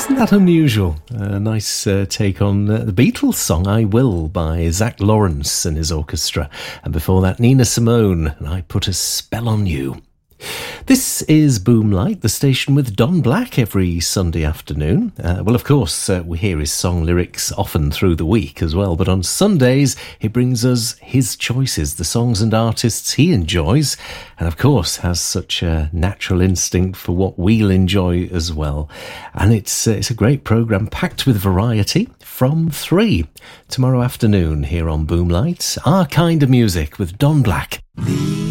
Isn't that unusual? A nice take on the Beatles song I Will by Zach Lawrence and his orchestra. And before that, Nina Simone and I Put a Spell on You. This is Boomlight, the station with Don Black every Sunday afternoon. Well, of course, we hear his song lyrics often through the week as well, but on Sundays he brings us his choices, the songs and artists he enjoys, and of course has such a natural instinct for what we'll enjoy as well. And it's a great programme packed with variety from 3 tomorrow afternoon here on Boomlight. Our Kind of Music with Don Black.